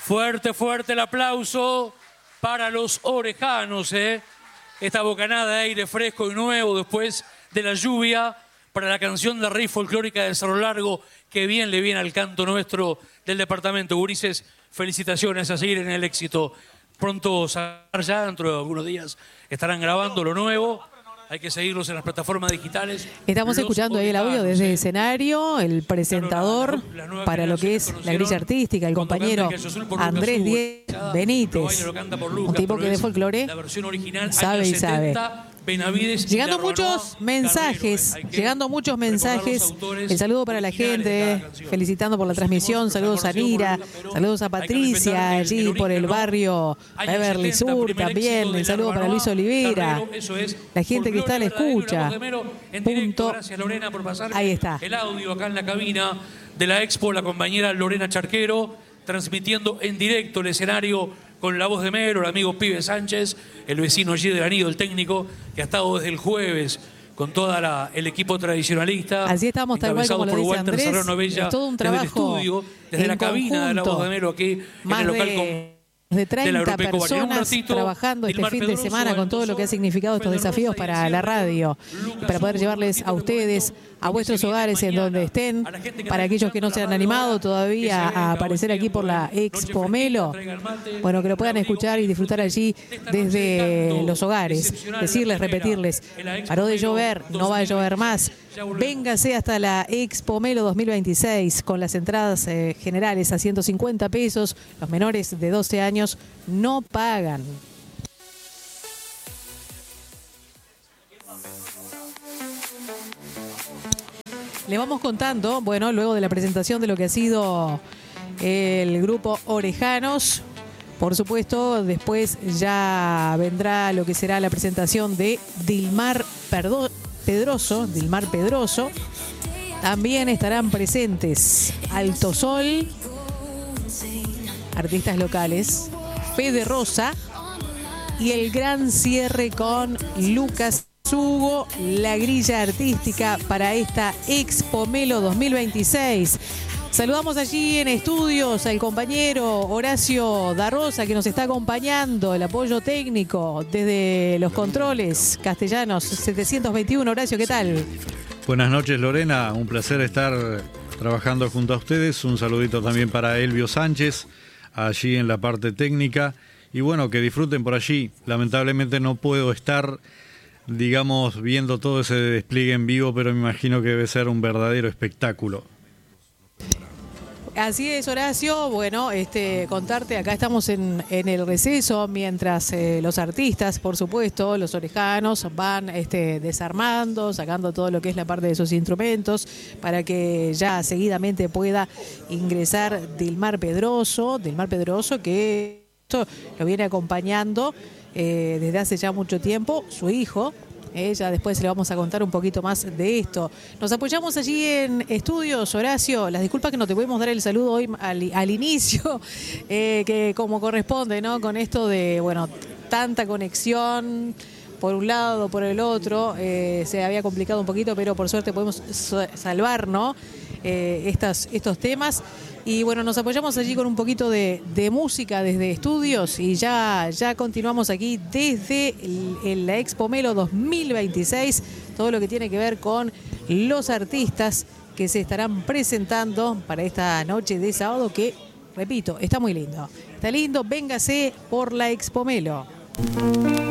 Fuerte, fuerte el aplauso para los orejanos, Esta bocanada de aire fresco y nuevo después de la lluvia para la canción de raíz folclórica de Cerro Largo, que bien le viene al canto nuestro del departamento. Gurises, felicitaciones, a seguir en el éxito. Pronto ya, dentro de algunos días, estarán grabando lo nuevo. Hay que seguirlos en las plataformas digitales. Estamos escuchando ahí el audio desde el escenario, el presentador para lo que es la grilla artística, el compañero Andrés Diez Benítez, un tipo que de folclore sabe y sabe. Llegando muchos mensajes, el saludo para la gente, felicitando por la transmisión, saludos a Nira, saludos a Patricia, allí por el barrio Beverly Sur también, el saludo para Luis Olivera, la gente que está a la escucha. Punto. Ahí está. El audio acá en la cabina de la Expo, la compañera Lorena Charquero, transmitiendo en directo el escenario con la voz de Mero, el amigo Pibe Sánchez, el vecino allí del Anillo, el técnico, que ha estado desde el jueves con todo el equipo tradicionalista. Así estamos, tal cual como lo dice Andrés. Es todo un trabajo desde el estudio, desde la cabina de la voz de Mero aquí en el local con de 30 personas trabajando este fin de semana con todo lo que ha significado estos desafíos para la radio, para poder llevarles a ustedes, a vuestros hogares en donde estén, para aquellos que no se han animado todavía a aparecer aquí por la Expo Melo, bueno, que lo puedan escuchar y disfrutar allí desde los hogares. Decirles, repetirles, paró de llover, no va a llover más. Véngase hasta la Expo Melo 2026 con las entradas generales a 150 pesos. Los menores de 12 años no pagan. Le vamos contando, bueno, luego de la presentación de lo que ha sido el grupo Orejanos, por supuesto, después ya vendrá lo que será la presentación de Dilmar Pedroso. También estarán presentes Alto Sol, artistas locales, Fede Rosa y el gran cierre con Lucas Hugo, la grilla artística para esta Expo Melo 2026. Saludamos allí en estudios al compañero Horacio Da Rosa, que nos está acompañando, el apoyo técnico desde los controles castellanos 721. Horacio, ¿qué tal? Buenas noches, Lorena, un placer estar trabajando junto a ustedes. Un saludito también para Elvio Sánchez, allí en la parte técnica. Y bueno, que disfruten por allí. Lamentablemente no puedo estar, digamos, viendo todo ese despliegue en vivo, pero me imagino que debe ser un verdadero espectáculo. Así es, Horacio. Bueno, contarte, acá estamos en el receso, mientras los artistas, por supuesto, los orejanos, van desarmando, sacando todo lo que es la parte de sus instrumentos, para que ya seguidamente pueda ingresar Dilmar Pedroso, que esto lo viene acompañando desde hace ya mucho tiempo, su hijo. Ya después le vamos a contar un poquito más de esto. Nos apoyamos allí en estudios, Horacio. Las disculpas que no te pudimos dar el saludo hoy al inicio, que como corresponde, ¿no? Con esto de, bueno, tanta conexión por un lado, por el otro, se había complicado un poquito, pero por suerte podemos salvar, ¿no? Estos temas. Y bueno, nos apoyamos allí con un poquito de música desde estudios y ya continuamos aquí desde la Expo Melo 2026, todo lo que tiene que ver con los artistas que se estarán presentando para esta noche de sábado que, repito, está muy lindo. Está lindo, véngase por la Expo Melo.